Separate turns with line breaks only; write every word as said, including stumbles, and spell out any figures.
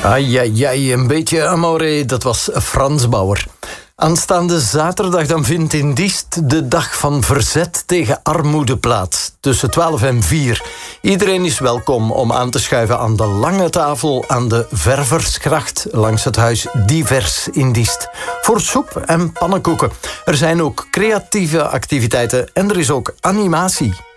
Ai, ai, ai, een beetje amore, dat was Frans Bauer. Aanstaande zaterdag dan vindt in Diest de dag van verzet tegen armoede plaats. Tussen twaalf en vier. Iedereen is welkom om aan te schuiven aan de lange tafel aan de Verversgracht langs het huis Divers in Diest. Voor soep en pannenkoeken. Er zijn ook creatieve activiteiten en er is ook animatie.